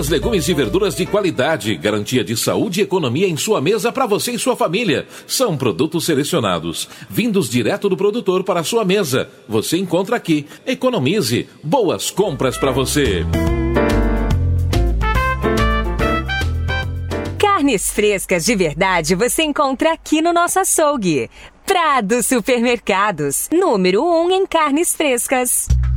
Frutas, legumes e verduras de qualidade, garantia de saúde e economia em sua mesa para você e sua família. São produtos selecionados, vindos direto do produtor para a sua mesa. Você encontra aqui. Economize. Boas compras para você. Carnes frescas de verdade você encontra aqui no nosso açougue. Prado Supermercados, número 1 em carnes frescas.